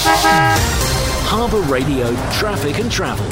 Harbour Radio Traffic and Travel.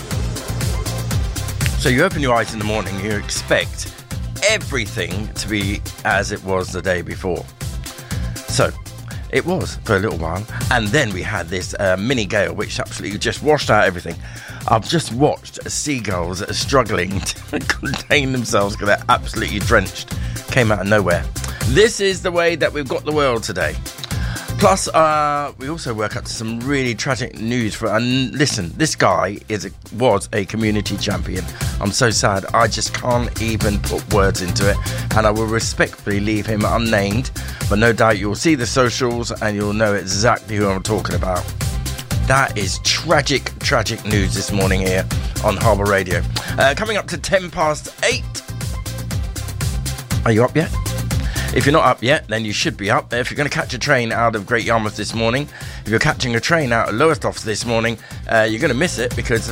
So you open your eyes in the morning, you expect everything to be as it was the day before. So it was for a little while, and then we had this mini gale which absolutely just washed out everything. I've just watched seagulls struggling to contain themselves because they're absolutely drenched. Came out of nowhere. This is the way that we've got the world today. Plus, we also work up to some really tragic news. Listen, this guy was a community champion. I'm so sad. I just can't even put words into it. And I will respectfully leave him unnamed. But no doubt you'll see the socials and you'll know exactly who I'm talking about. That is tragic news this morning here on Harbour Radio. Coming up to 8:10. Are you up yet? If you're not up yet, then you should be up. If you're going to catch a train out of Great Yarmouth this morning, if you're catching a train out of Lowestoft this morning, you're going to miss it because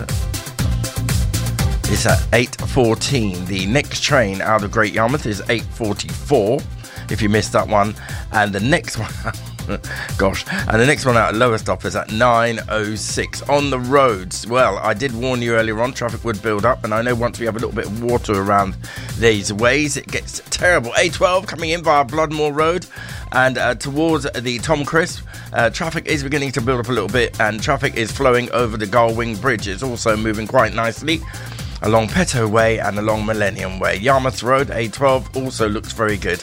it's at 8:14. The next train out of Great Yarmouth is 8:44, if you missed that one. And the next one... and the next one out of Lowestoft is at 9:06 on the roads. Well, I did warn you earlier on, traffic would build up, and I know once we have a little bit of water around these ways, it gets terrible. A12 coming in via Bloodmore Road and towards the Tom Crisp, traffic is beginning to build up a little bit, and traffic is flowing over the Gullwing Bridge. It's also moving quite nicely along Petto Way and along Millennium Way. Yarmouth Road, A12, also looks very good.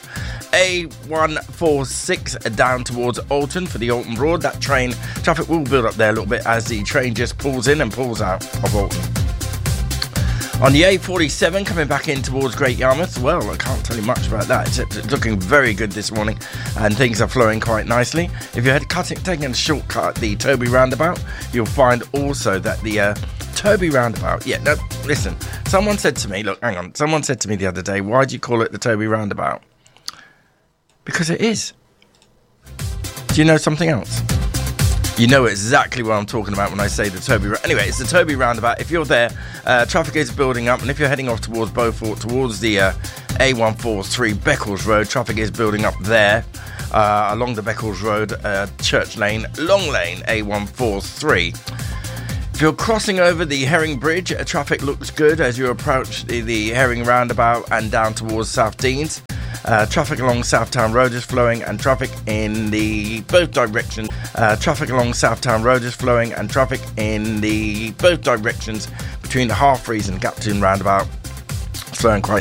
A146 down towards Alton for the Alton Broad. That train, traffic will build up there a little bit as the train just pulls in and pulls out of Alton. On the A47 coming back in towards Great Yarmouth, well, I can't tell you much about that. It's looking very good this morning and things are flowing quite nicely. If you're taking a shortcut at the Toby roundabout, you'll find also that the Toby roundabout, listen, someone said to me the other day, why do you call it the Toby roundabout? Because it is. Do you know something else? You know exactly what I'm talking about when I say the Toby. Anyway, it's the Toby roundabout. If you're there, traffic is building up, and if you're heading off towards Beaufort, towards the A143 Beccles Road, traffic is building up there along the Beccles Road, Church Lane, Long Lane, A143. If you're crossing over the Herring Bridge, traffic looks good as you approach the Herring roundabout and down towards South Deans. Traffic along Southtown Road is flowing, and traffic in both directions. Traffic along Southtown Road is flowing, and traffic in both directions between the Half Freeze and Gaptoon roundabout flowing quite